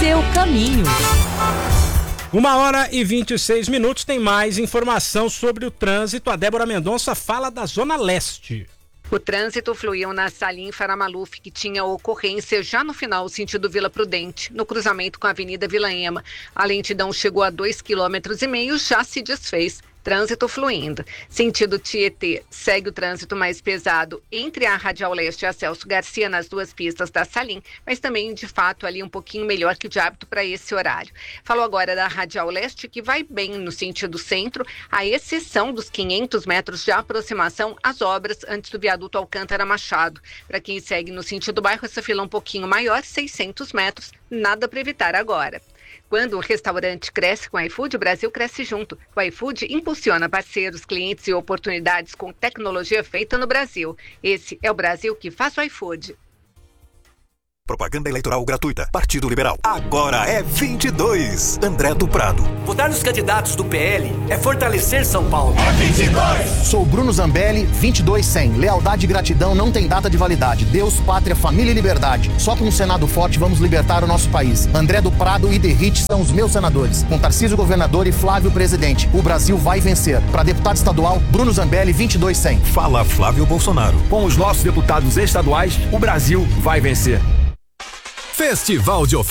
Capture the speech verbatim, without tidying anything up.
seu caminho. Uma hora e vinte e seis minutos, tem mais informação sobre o trânsito. A Débora Mendonça fala da Zona Leste. O trânsito fluiu na Salim Faramaluf, que tinha ocorrência já no final, sentido Vila Prudente, no cruzamento com a Avenida Vila Ema. A lentidão chegou a dois quilômetros e meio, já se desfez. Trânsito fluindo. Sentido Tietê, segue o trânsito mais pesado entre a Radial Leste e a Celso Garcia nas duas pistas da Salim, mas também, de fato, ali um pouquinho melhor que de hábito para esse horário. Falou agora da Radial Leste, que vai bem no sentido centro, à exceção dos quinhentos metros de aproximação às obras antes do viaduto Alcântara Machado. Para quem segue no sentido bairro, essa fila é um pouquinho maior, seiscentos metros, nada para evitar agora. Quando o restaurante cresce com o iFood, o Brasil cresce junto. O iFood impulsiona parceiros, clientes e oportunidades com tecnologia feita no Brasil. Esse é o Brasil que faz o iFood. Propaganda eleitoral gratuita. Partido Liberal. Agora é vinte e dois. André do Prado. Votar nos candidatos do P L é fortalecer São Paulo. É vinte e dois. Sou Bruno Zambelli, vinte e dois cem. Lealdade e gratidão não tem data de validade. Deus, pátria, família e liberdade. Só com um Senado forte vamos libertar o nosso país. André do Prado e Derrite são os meus senadores. Com Tarcísio governador e Flávio presidente. O Brasil vai vencer. Para deputado estadual, Bruno Zambelli, vinte e dois cem. Fala Flávio Bolsonaro. Com os nossos deputados estaduais, o Brasil vai vencer. Festival de ofertas.